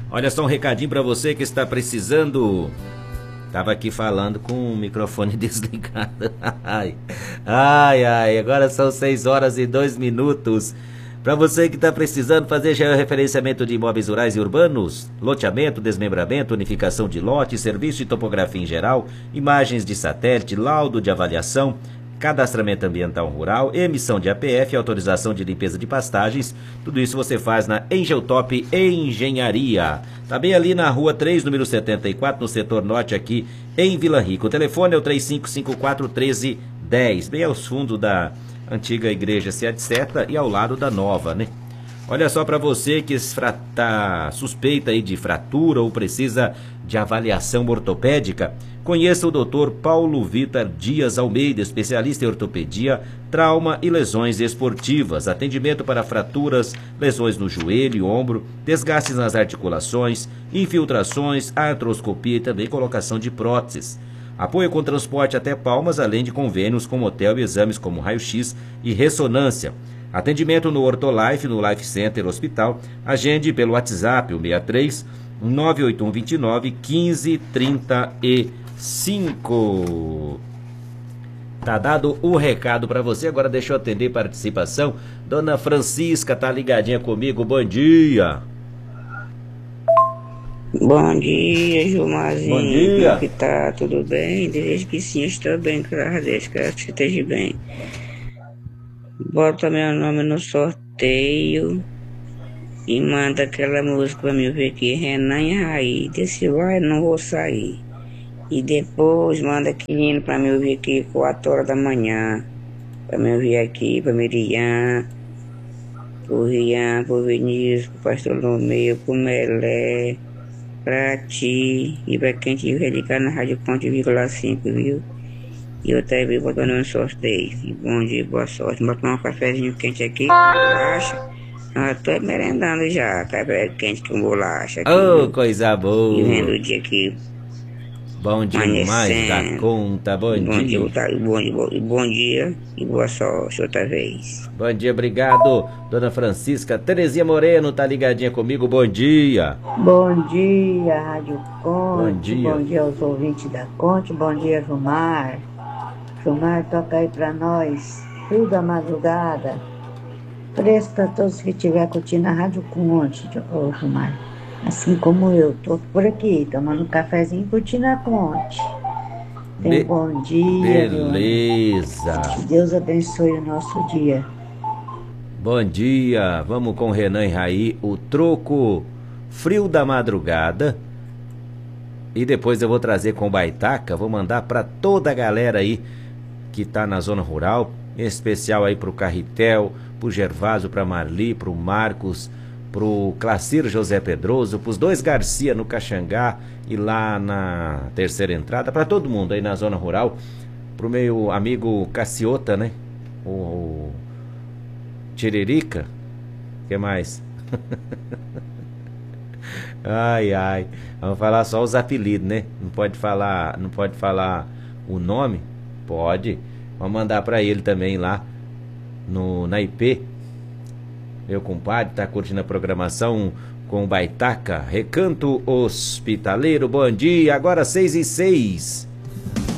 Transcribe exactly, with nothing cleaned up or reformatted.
Olha só um recadinho para você que está precisando. Tava aqui falando com o microfone desligado. Ai, ai, ai, agora são seis horas e dois minutos. Para você que está precisando fazer já o referenciamento de imóveis rurais e urbanos, loteamento, desmembramento, unificação de lote, serviço de topografia em geral, imagens de satélite, laudo de avaliação, cadastramento ambiental rural, emissão de A P F, autorização de limpeza de pastagens, tudo isso você faz na Engeltop Engenharia. Tá bem ali na rua três, número setenta e quatro, no setor norte aqui em Vila Rica. O telefone é o três cinco cinco quatro, um três um zero, bem aos fundos da antiga igreja C A D Seta e ao lado da nova, né? Olha só, para você que está suspeita aí de fratura ou precisa de avaliação ortopédica, conheça o doutor Paulo Vitor Dias Almeida, especialista em ortopedia, trauma e lesões esportivas. Atendimento para fraturas, lesões no joelho e ombro, desgastes nas articulações, infiltrações, artroscopia e também colocação de próteses. Apoio com transporte até Palmas, além de convênios com hotel e exames como raio-x e ressonância. Atendimento no Ortolife, no Life Center Hospital. Agende pelo WhatsApp, o seis três, nove oito um, dois nove, um cinco três cinco. Tá dado o recado para você. Agora deixa eu atender participação. Dona Francisca tá ligadinha comigo. Bom dia. Bom dia, Gilmarzinho. Bom dia. Como que tá? Tudo bem? Desejo que sim, estou bem, graças a Deus, que você esteja bem. Bota meu nome no sorteio e manda aquela música pra mim ver aqui, Renan e Raí. Desse vai, não vou sair. E depois manda aquele hino pra mim ouvir aqui, quatro horas da manhã. Pra mim ouvir aqui, pra Miriam, pro Rian, pro Vinícius, pro Pastor Lomeu, pro Melé, pra ti e pra quem tiver ligado na Rádio Ponte vírgula cinco, viu? E eu também botando no sorteio. E bom dia, boa sorte. Vou tomar um cafezinho quente aqui, bolacha. Ah, tô merendando já, café quente com bolacha aqui. Oh, viu? coisa boa. E vendo o dia aqui. Bom demais da conta, bom, bom dia. dia. Tá, bom, dia bom dia e boa sorte outra vez. Bom dia, obrigado, Dona Francisca. Terezinha Moreno tá ligadinha comigo, bom dia. Bom dia, Rádio Conte. Bom dia. Bom dia aos ouvintes da Conte. Bom dia, Gilmar. Gilmar, toca aí pra nós. Frio da madrugada. Fresco pra todos que estiver curtindo a Rádio Conte, ô Gilmar. Assim como eu, tô por aqui, tomando um cafezinho, curtindo a Conte. Tem Be um bom dia. Beleza. Que Deus abençoe o nosso dia. Bom dia, vamos com Renan e Raí, o troco frio da madrugada. E depois eu vou trazer com Baitaca, vou mandar para toda a galera aí que tá na zona rural, em especial aí pro Carretel, pro Gervásio, pra Marli, pro Marcos, pro Clacir José Pedroso, pros dois Garcia no Caxangá e lá na terceira entrada, para todo mundo aí na zona rural, pro meu amigo Cassiota, né? O, o Tiririca, que mais? Ai, ai, vamos falar só os apelidos, né? Não pode falar, não pode falar o nome? Pode. Vamos mandar para ele também lá no na I P. Meu compadre tá curtindo a programação com o Baitaca, Recanto Hospitaleiro. Bom dia, agora seis e seis.